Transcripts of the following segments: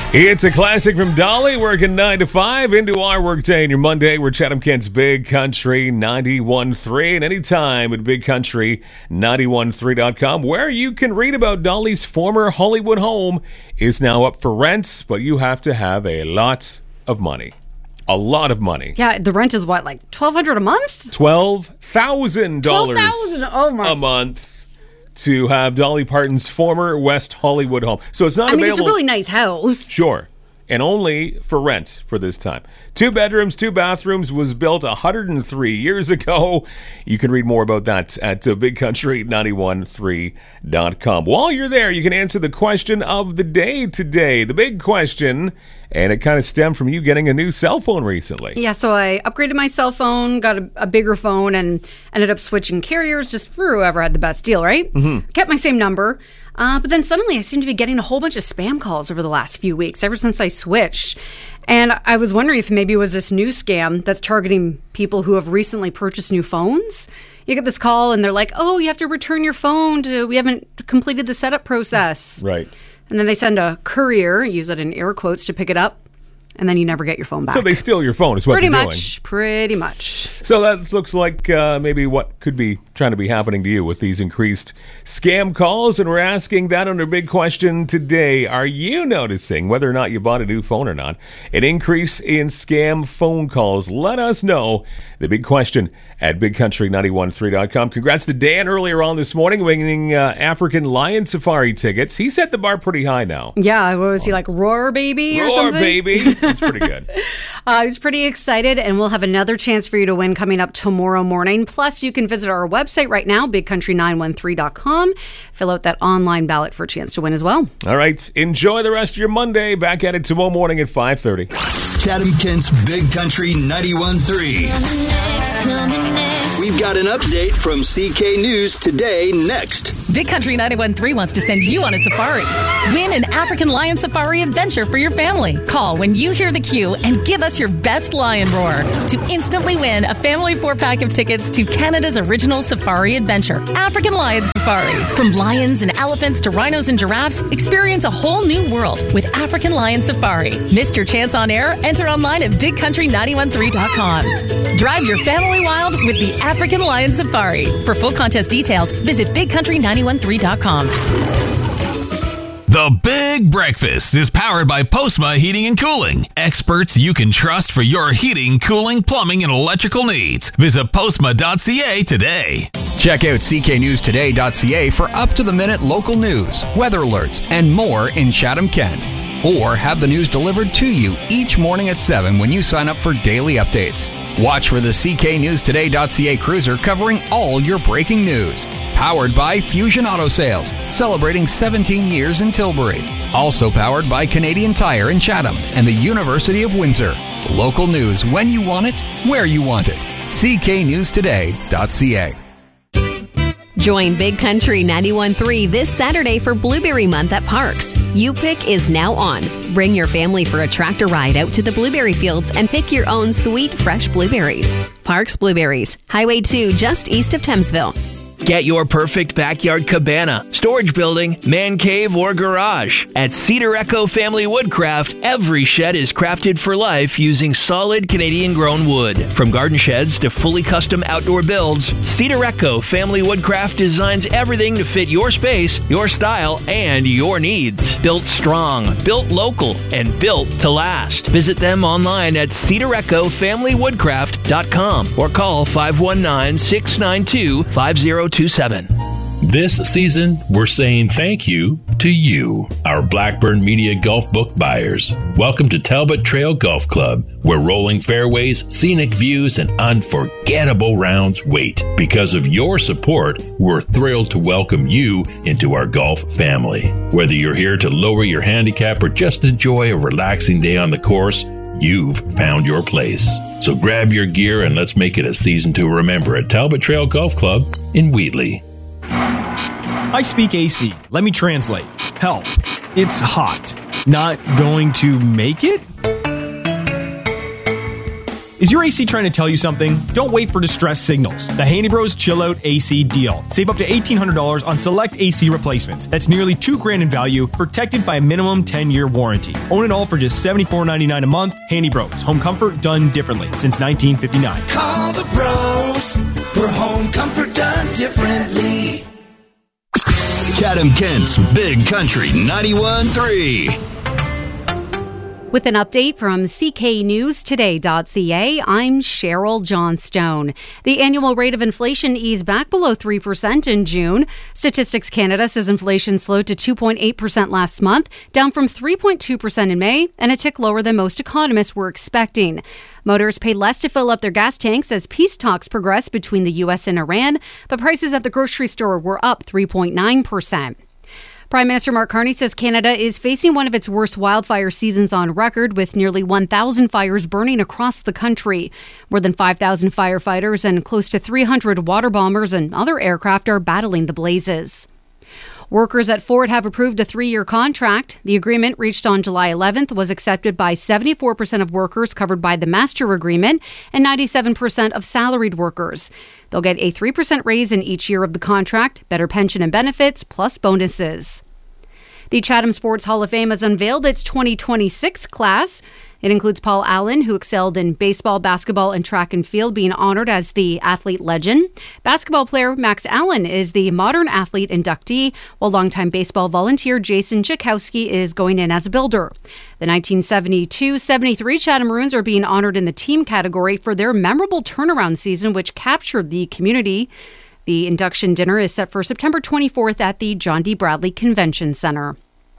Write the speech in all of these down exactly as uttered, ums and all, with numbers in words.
It's a classic from Dolly, working nine to five into our workday. And your Monday, we're Chatham Kent's Big Country ninety-one point three. And anytime at big country ninety-one point three dot com, where you can read about Dolly's former Hollywood home is now up for rent, but you have to have a lot of money. A lot of money. Yeah, the rent is what, like twelve hundred dollars a month? twelve thousand dollars twelve thousand dollars oh my. a month to have Dolly Parton's former West Hollywood home. So it's not I mean, available. it's a really nice house. Sure. And only for rent for this time. Two bedrooms, two bathrooms, was built one hundred three years ago. You can read more about that at uh, big country ninety-one point three dot com. While you're there, you can answer the question of the day today. The big question, and it kind of stemmed from you getting a new cell phone recently. Yeah, so I upgraded my cell phone, got a, a bigger phone, and ended up switching carriers just for whoever had the best deal, right? Mm-hmm. Kept my same number. Uh, but then suddenly I seem to be getting a whole bunch of spam calls over the last few weeks, ever since I switched. And I was wondering if maybe it was this new scam that's targeting people who have recently purchased new phones. You get this call and they're like, oh, you have to return your phone. To, we haven't completed the setup process. Right. And then they send a courier, use that in air quotes, to pick it up. And then you never get your phone back. So they steal your phone is what pretty they're much, doing. Pretty much. So that looks like uh, maybe what could be trying to be happening to you with these increased scam calls. And we're asking that under Big Question today. Are you noticing, whether or not you bought a new phone or not, an increase in scam phone calls? Let us know. The Big Question at big country ninety-one point three dot com. Congrats to Dan earlier on this morning, winning uh, African Lion Safari tickets. He set the bar pretty high now. Yeah, what was he, like Roar Baby or Roar something? Roar Baby. That's pretty good. uh, he's pretty excited, and we'll have another chance for you to win coming up tomorrow morning. Plus, you can visit our website right now, big country nine one three dot com. Fill out that online ballot for a chance to win as well. All right. Enjoy the rest of your Monday. Back at it tomorrow morning at five thirty. Chatham Kent's Big Country ninety-one point three. We've got an update from C K News Today next. Big Country ninety-one point three wants to send you on a safari. Win an African Lion Safari adventure for your family. Call when you hear the cue and give us your best lion roar to instantly win a family four-pack of tickets to Canada's original safari adventure, African Lion Safari. From lions and elephants to rhinos and giraffes, experience a whole new world with African Lion Safari. Missed your chance on air? Enter online at big country ninety-one point three dot com. Drive your family wild with the African Lion Safari. For full contest details, visit big country ninety-one point three dot com. The Big Breakfast is powered by Postma Heating and Cooling. Experts you can trust for your heating, cooling, plumbing, and electrical needs. Visit postma dot c a today. Check out c k news today dot c a for up-to-the-minute local news, weather alerts, and more in Chatham, Kent. Or have the news delivered to you each morning at seven when you sign up for daily updates. Watch for the c k news today dot c a cruiser covering all your breaking news. Powered by Fusion Auto Sales, celebrating seventeen years in Tilbury. Also powered by Canadian Tire in Chatham and the University of Windsor. Local news when you want it, where you want it. c k news today dot c a. Join Big Country ninety-one point three this Saturday for Blueberry Month at Parks. You Pick is now on. Bring your family for a tractor ride out to the blueberry fields and pick your own sweet, fresh blueberries. Parks Blueberries, Highway two, just east of Thamesville. Get your perfect backyard cabana, storage building, man cave, or garage. At Cedar Echo Family Woodcraft, every shed is crafted for life using solid Canadian-grown wood. From garden sheds to fully custom outdoor builds, Cedar Echo Family Woodcraft designs everything to fit your space, your style, and your needs. Built strong, built local, and built to last. Visit them online at cedar echo family woodcraft dot com or call five one nine, six nine two, five zero two seven. This season, we're saying thank you to you, our Blackburn Media Golf Book buyers. Welcome to Talbot Trail Golf Club, where rolling fairways, scenic views, and unforgettable rounds wait. Because of your support, we're thrilled to welcome you into our golf family. Whether you're here to lower your handicap or just enjoy a relaxing day on the course, you've found your place. So grab your gear and let's make it a season to remember at Talbot Trail Golf Club in Wheatley. I speak A C. Let me translate. Help. It's hot. Not going to make it? Is your A C trying to tell you something? Don't wait for distress signals. The Handy Bros Chill Out A C deal. Save up to eighteen hundred dollars on select A C replacements. That's nearly two grand in value, protected by a minimum ten-year warranty. Own it all for just seventy-four ninety-nine a month. Handy Bros. Home comfort done differently since nineteen fifty-nine. Call the pros for home comfort done differently. Chatham Kent's Big Country ninety-one point three. With an update from C K News Today dot C A, I'm Cheryl Johnstone. The annual rate of inflation eased back below three percent in June. Statistics Canada says inflation slowed to two point eight percent last month, down from three point two percent in May, and a tick lower than most economists were expecting. Motorists paid less to fill up their gas tanks as peace talks progressed between the U S and Iran, but prices at the grocery store were up three point nine percent. Prime Minister Mark Carney says Canada is facing one of its worst wildfire seasons on record, with nearly one thousand fires burning across the country. More than five thousand firefighters and close to three hundred water bombers and other aircraft are battling the blazes. Workers at Ford have approved a three-year contract. The agreement, reached on July eleventh, was accepted by seventy-four percent of workers covered by the master agreement and ninety-seven percent of salaried workers. They'll get a three percent raise in each year of the contract, better pension and benefits, plus bonuses. The Chatham Sports Hall of Fame has unveiled its twenty twenty-six class. It includes Paul Allen, who excelled in baseball, basketball, and track and field, being honored as the athlete legend. Basketball player Max Allen is the modern athlete inductee, while longtime baseball volunteer Jason Jakowski is going in as a builder. The nineteen seventy-two seventy-three Chatham Maroons are being honored in the team category for their memorable turnaround season, which captured the community. The induction dinner is set for September twenty-fourth at the John D. Bradley Convention Center.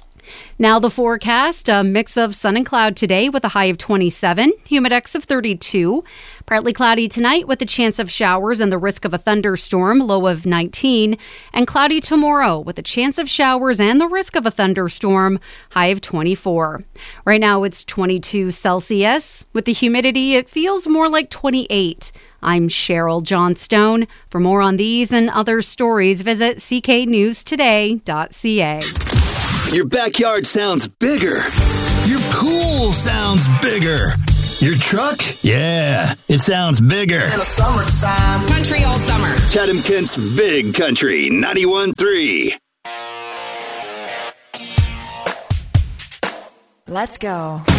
Now the forecast, a mix of sun and cloud today with a high of twenty-seven, humidex of thirty-two. Partly cloudy tonight with a chance of showers and the risk of a thunderstorm, low of nineteen. And cloudy tomorrow with a chance of showers and the risk of a thunderstorm, high of twenty-four. Right now it's twenty-two Celsius. With the humidity, it feels more like twenty-eight. I'm Cheryl Johnstone. For more on these and other stories, visit C K News Today dot C A. Your backyard sounds bigger. Your pool sounds bigger. Your truck? Yeah, it sounds bigger. In the summertime. Country all summer. Chatham Kent's Big Country ninety-one point three. Let's go.